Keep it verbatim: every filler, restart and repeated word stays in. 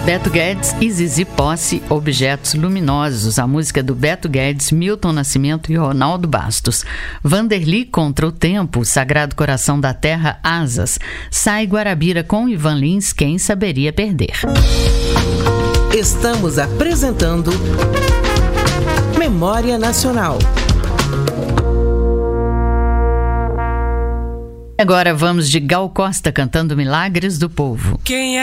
Beto Guedes e Zizi Posse, Objetos Luminosos. A música do Beto Guedes, Milton Nascimento e Ronaldo Bastos. Vanderly, Contra o Tempo, Sagrado Coração da Terra, Asas. Sai Guarabira com Ivan Lins, Quem Saberia Perder. Estamos apresentando Memória Nacional. Agora vamos de Gal Costa cantando Milagres do Povo. Quem é